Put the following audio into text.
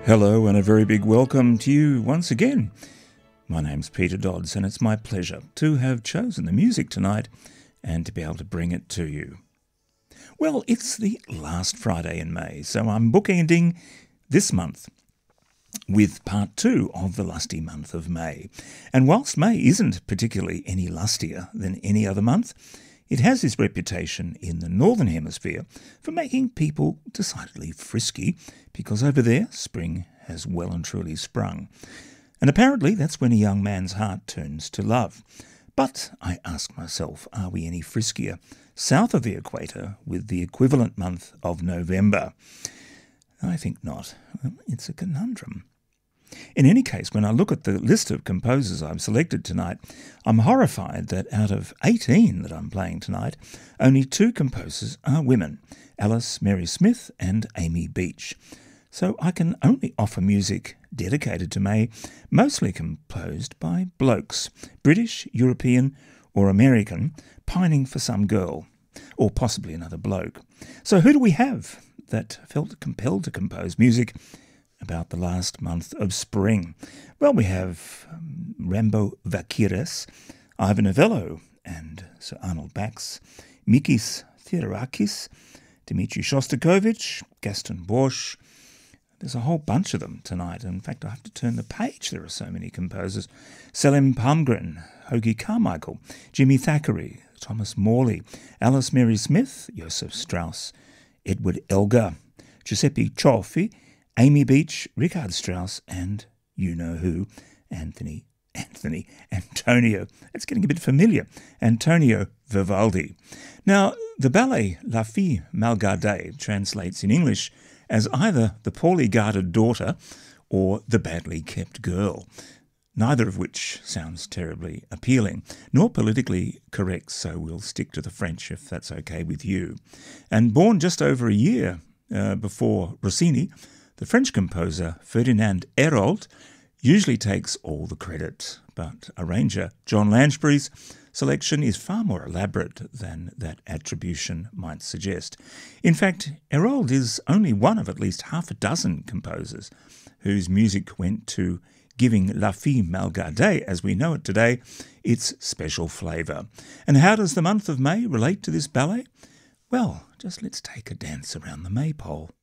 Hello and a very big welcome to you once again. My name's Peter Dodds and it's my pleasure to have chosen the music tonight and to be able to bring it to you. Well, it's the last Friday in May, so I'm bookending this month with part 2 of the lusty month of May. And whilst May isn't particularly any lustier than any other month, it has this reputation in the Northern Hemisphere for making people decidedly frisky, because over there spring has well and truly sprung. And apparently that's when a young man's heart turns to love. But I ask myself, are we any friskier south of the equator with the equivalent month of November? I think not. Well, it's a conundrum. In any case, when I look at the list of composers I've selected tonight, I'm horrified that out of 18 that I'm playing tonight, only 2 composers are women, Alice Mary Smith and Amy Beach. So I can only offer music dedicated to May, mostly composed by blokes, British, European or American, pining for some girl, or possibly another bloke. So who do we have that felt compelled to compose music about the last month of spring? Well, we have Rambo Vakiris, Ivan Novello and Sir Arnold Bax, Mikis Theodorakis, Dmitri Shostakovich, Gaston Borch. There's a whole bunch of them tonight. In fact, I have to turn the page. There are so many composers. Selim Palmgren, Hoagy Carmichael, Jimmy Thackeray, Thomas Morley, Alice Mary Smith, Joseph Strauss, Edward Elgar, Giuseppe Cioffi, Amy Beach, Richard Strauss, and you-know-who, Antonio, it's getting a bit familiar, Antonio Vivaldi. Now, the ballet La Fille Mal Gardée translates in English as either the poorly guarded daughter or the badly kept girl, neither of which sounds terribly appealing, nor politically correct, so we'll stick to the French if that's okay with you. And born just over a year before Rossini, the French composer Ferdinand Hérold usually takes all the credit, but arranger John Lansbury's selection is far more elaborate than that attribution might suggest. In fact, Hérold is only one of at least half a dozen composers whose music went to giving La Fille Mal Gardée, as we know it today, its special flavour. And how does the month of May relate to this ballet? Well, just let's take a dance around the maypole.